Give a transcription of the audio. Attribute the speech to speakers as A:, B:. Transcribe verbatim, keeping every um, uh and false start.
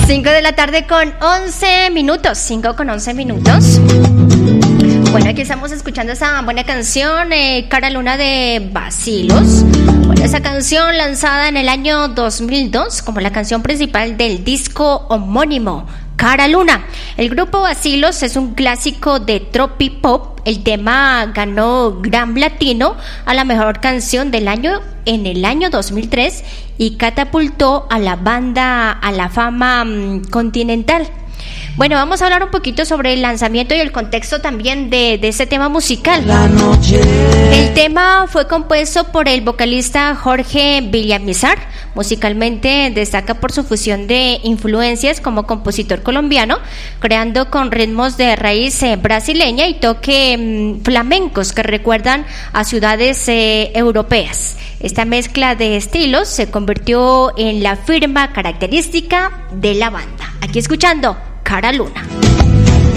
A: cinco de la tarde con once minutos. cinco con once minutos. Bueno, aquí estamos escuchando esa buena canción, eh, Cara Luna de Bacilos. Bueno, esa canción lanzada en el año dos mil dos como la canción principal del disco homónimo, Cara Luna. El grupo Bacilos es un clásico de tropipop. El tema ganó Grammy Latino a la mejor canción del año en el año dos mil tres y catapultó a la banda a la fama mmm, continental. Bueno, vamos a hablar un poquito sobre el lanzamiento y el contexto también de, de ese tema musical. El tema fue compuesto por el vocalista Jorge Villamizar. Musicalmente destaca por su fusión de influencias como compositor colombiano, creando con ritmos de raíz eh, brasileña y toque mmm, flamencos que recuerdan a ciudades eh, europeas. Esta mezcla de estilos se convirtió en la firma característica de la banda. Aquí escuchando Cara Luna.